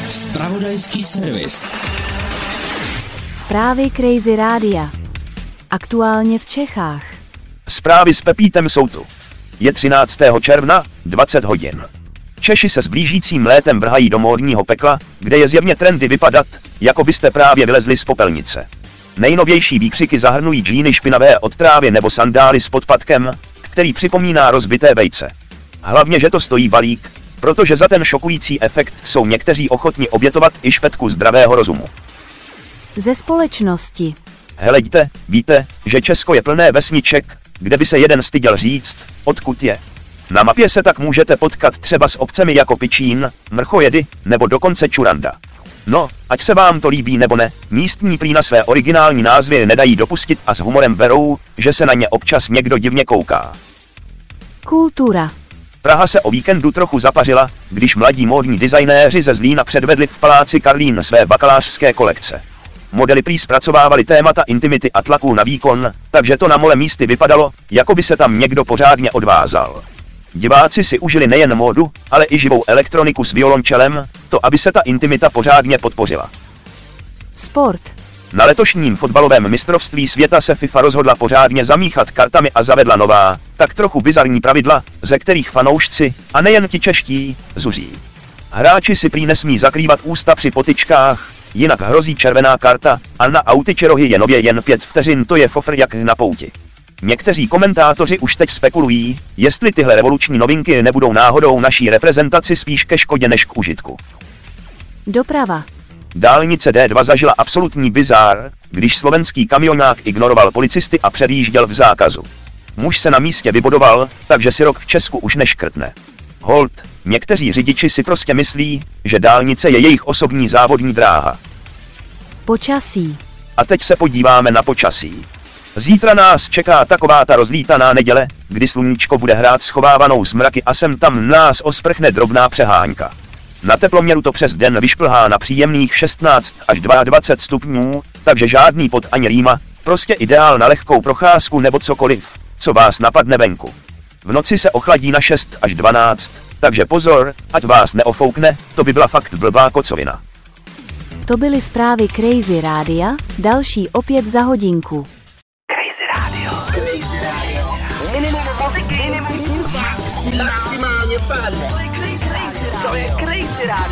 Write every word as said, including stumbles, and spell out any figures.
Zpravodajský servis. Zprávy Crazy Rádia. Aktuálně v Čechách. Zprávy s Pepítem jsou tu. Je třináctého června, dvacet hodin. Češi se s blížícím létem vrhají do módního pekla, kde je zjevně trendy vypadat, jako byste právě vylezli z popelnice. Nejnovější výkřiky zahrnují džíny špinavé od trávy nebo sandály s podpatkem, který připomíná rozbité vejce. Hlavně, že to stojí balík, protože za ten šokující efekt jsou někteří ochotni obětovat i špetku zdravého rozumu. Ze společnosti. Heleďte, víte, že Česko je plné vesniček, kde by se jeden styděl říct, odkud je. Na mapě se tak můžete potkat třeba s obcemi jako Pičín, Mrchojedy, nebo dokonce Čuranda. No, ať se vám to líbí nebo ne, místní prý na své originální názvy nedají dopustit a s humorem verou, že se na ně občas někdo divně kouká. Kultura. Praha se o víkendu trochu zapařila, když mladí módní designéři ze Zlína předvedli v paláci Karlín své bakalářské kolekce. Modely prý zpracovávali témata intimity a tlaku na výkon, takže to na mole místy vypadalo, jako by se tam někdo pořádně odvázal. Diváci si užili nejen módu, ale i živou elektroniku s violončelem, to aby se ta intimita pořádně podpořila. Sport. Na letošním fotbalovém mistrovství světa se FIFA rozhodla pořádně zamíchat kartami a zavedla nová, tak trochu bizarní pravidla, ze kterých fanoušci, a nejen ti čeští, zuří. Hráči si prý nesmí zakrývat ústa při potyčkách, jinak hrozí červená karta, a na auty Čerohy je nově jen pět vteřin, to je fofr jak na pouti. Někteří komentátoři už teď spekulují, jestli tyhle revoluční novinky nebudou náhodou naší reprezentaci spíš ke škodě než k užitku. Doprava. Dálnice D dva zažila absolutní bizár, když slovenský kamionák ignoroval policisty a předjížděl v zákazu. Muž se na místě vybodoval, takže si rok v Česku už neškrtne. Hold, někteří řidiči si prostě myslí, že dálnice je jejich osobní závodní dráha. Počasí. A teď se podíváme na počasí. Zítra nás čeká taková ta rozlítaná neděle, kdy sluníčko bude hrát schovávanou z mraky a sem tam nás osprchne drobná přehánka. Na teploměru to přes den vyšplhá na příjemných šestnáct až dvacet dva stupňů, takže žádný pot ani rýma, prostě ideál na lehkou procházku nebo cokoliv, co vás napadne venku. V noci se ochladí na šest až dvanáct, takže pozor, ať vás neofoukne, to by byla fakt blbá kocovina. To byly zprávy Crazy Rádia, další opět za hodinku. Crazy Radio. Crazy Radio. Minimum muziky, minimum maximálně fun. To je Crazy Radio.